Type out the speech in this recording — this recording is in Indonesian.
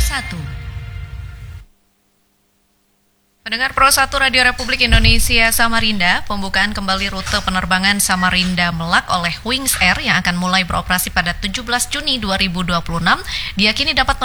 1. Pendengar Pro 1 Radio Republik Indonesia Samarinda, pembukaan kembali rute penerbangan Samarinda Melak oleh Wings Air yang akan mulai beroperasi pada 17 Juni 2026 diyakini dapat